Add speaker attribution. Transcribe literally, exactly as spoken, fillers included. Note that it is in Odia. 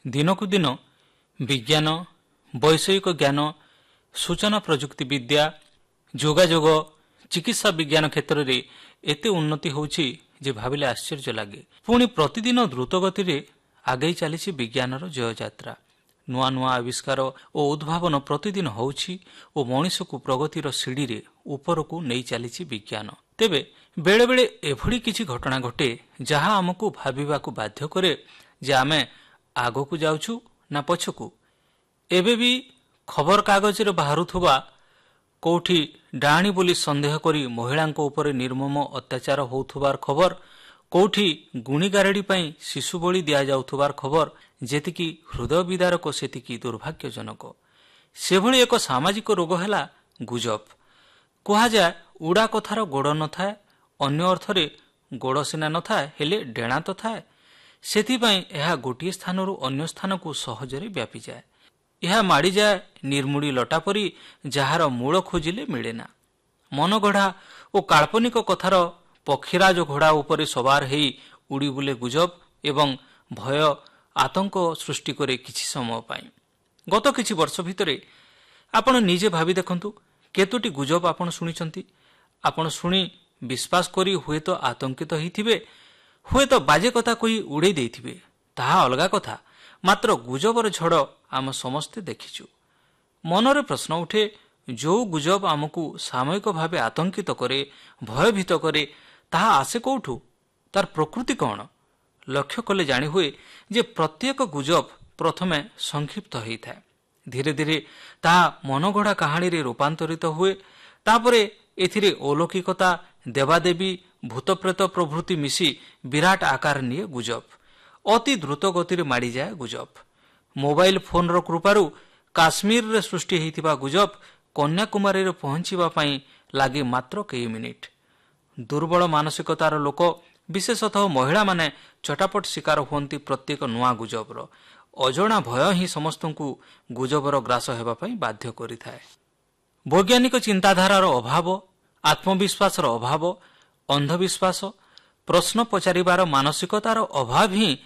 Speaker 1: ଦିନକୁ ଦିନ ବିଜ୍ଞାନ, ବୈଷୟିକ ଜ୍ଞାନ, ସୂଚନା ପ୍ରଯୁକ୍ତି ବିଦ୍ୟା, ଯୋଗାଯୋଗ, ଚିକିତ୍ସା ବିଜ୍ଞାନ କ୍ଷେତ୍ରରେ ଏତେ ଉନ୍ନତି ହେଉଛି ଯେ ଭାବିଲେ ଆଶ୍ଚର୍ଯ୍ୟ ଲାଗେ। ପୁଣି ପ୍ରତିଦିନ ଦ୍ରୁତଗତିରେ ଆଗେଇ ଚାଲିଛି ବିଜ୍ଞାନର ଜୟଯାତ୍ରା। ନୂଆ ନୂଆ ଆବିଷ୍କାର ଓ ଉଦ୍ଭାବନ ପ୍ରତିଦିନ ହେଉଛି ଓ ମଣିଷକୁ ପ୍ରଗତିର ସିଡ଼ିରେ ଉପରକୁ ନେଇ ଚାଲିଛି ବିଜ୍ଞାନ। ତେବେ ବେଳେବେଳେ ଏଭଳି କିଛି ଘଟଣା ଘଟେ ଯାହା ଆମକୁ ଭାବିବାକୁ ବାଧ୍ୟ କରେ ଯେ ଆମେ ଆଗକୁ ଯାଉଛୁ ନା ପଛକୁ। ଏବେ ବି ଖବରକାଗଜରେ ବାହାରୁଥିବା କେଉଁଠି ଡାହାଣୀ ବୋଲି ସନ୍ଦେହ କରି ମହିଳାଙ୍କ ଉପରେ ନିର୍ମମ ଅତ୍ୟାଚାର ହେଉଥିବାର ଖବର, କେଉଁଠି ଗୁଣିଗାରେଡ଼ି ପାଇଁ ଶିଶୁ ବଳି ଦିଆଯାଉଥିବାର ଖବର ଯେତିକି ହୃଦୟ ବିଦାରକ ସେତିକି ଦୁର୍ଭାଗ୍ୟଜନକ। ସେଭଳି ଏକ ସାମାଜିକ ରୋଗ ହେଲା ଗୁଜବ। କୁହାଯାଏ ଉଡ଼ା କଥାର ଗୋଡ଼ ନଥାଏ, ଅନ୍ୟ ଅର୍ଥରେ ଗୋଡ଼ ସିନା ନଥାଏ ହେଲେ ଡେଣା ତ ଥାଏ। ସେଥିପାଇଁ ଏହା ଗୋଟିଏ ସ୍ଥାନରୁ ଅନ୍ୟ ସ୍ଥାନକୁ ସହଜରେ ବ୍ୟାପିଯାଏ। ଏହା ମାଡ଼ିଯାଏ ନିର୍ମୁଡ଼ି ଲଟା ପରି, ଯାହାର ମୂଳ ଖୋଜିଲେ ମିଳେନା। ମନଗଢ଼ା ଓ କାଳ୍ପନିକ କଥାର ପକ୍ଷୀରାଜ ଘୋଡ଼ା ଉପରେ ସବାର ହେଇ ଉଡ଼ି ବୁଲେ ଗୁଜବ ଏବଂ ଭୟ ଆତଙ୍କ ସୃଷ୍ଟି କରେ କିଛି ସମୟ ପାଇଁ। ଗତ କିଛି ବର୍ଷ ଭିତରେ ଆପଣ ନିଜେ ଭାବି ଦେଖନ୍ତୁ, କେତୋଟି ଗୁଜବ ଆପଣ ଶୁଣିଛନ୍ତି। ଆପଣ ଶୁଣି ବିଶ୍ୱାସ କରି ହୁଏତ ଆତଙ୍କିତ ହୋଇଥିବେ, ହୁଏତ ବାଜେ କଥା କହି ଉଡ଼େଇ ଦେଇଥିବେ, ତାହା ଅଲଗା କଥା। ମାତ୍ର ଗୁଜବର ଝଡ଼ ଆମେ ସମସ୍ତେ ଦେଖିଛୁ। ମନରେ ପ୍ରଶ୍ନ ଉଠେ, ଯେଉଁ ଗୁଜବ ଆମକୁ ସାମୟିକ ଭାବେ ଆତଙ୍କିତ କରେ, ଭୟଭୀତ କରେ, ତାହା ଆସେ କେଉଁଠୁ? ତାର ପ୍ରକୃତି କ'ଣ? ଲକ୍ଷ୍ୟ କଲେ ଜାଣିହୁଏ ଯେ ପ୍ରତ୍ୟେକ ଗୁଜବ ପ୍ରଥମେ ସଂକ୍ଷିପ୍ତ ହୋଇଥାଏ। ଧୀରେ ଧୀରେ ତାହା ମନଗଢ଼ା କାହାଣୀରେ ରୂପାନ୍ତରିତ ହୁଏ। ତାପରେ ଏଥିରେ ଅଲୌକିକତା, ଦେବାଦେବୀ, ଭୂତପ୍ରେତ ପ୍ରଭୃତି ମିଶି ବିରାଟ ଆକାର ନିଏ ଗୁଜବ। ଅତି ଦ୍ରୁତ ଗତିରେ ମାଡ଼ିଯାଏ ଗୁଜବ। ମୋବାଇଲ ଫୋନର କୃପାରୁ କାଶ୍ମୀରରେ ସୃଷ୍ଟି ହୋଇଥିବା ଗୁଜବ କନ୍ୟାକୁମାରୀରେ ପହଞ୍ଚିବା ପାଇଁ ଲାଗେ ମାତ୍ର କେଇ ମିନିଟ୍। ଦୁର୍ବଳ ମାନସିକତାର ଲୋକ, ବିଶେଷତଃ ମହିଳାମାନେ ଚଟାପଟ ଶିକାର ହୁଅନ୍ତି ପ୍ରତ୍ୟେକ ନୂଆ ଗୁଜବର। ଅଜଣା ଭୟ ହିଁ ସମସ୍ତଙ୍କୁ ଗୁଜବର ଗ୍ରାସ ହେବା ପାଇଁ ବାଧ୍ୟ କରିଥାଏ। ବୈଜ୍ଞାନିକ ଚିନ୍ତାଧାରାର ଅଭାବ, ଆତ୍ମବିଶ୍ୱାସର ଅଭାବ, ଅନ୍ଧବିଶ୍ୱାସ, ପ୍ରଶ୍ନ ପଚାରିବାର ମାନସିକତାର ଅଭାବ ହିଁ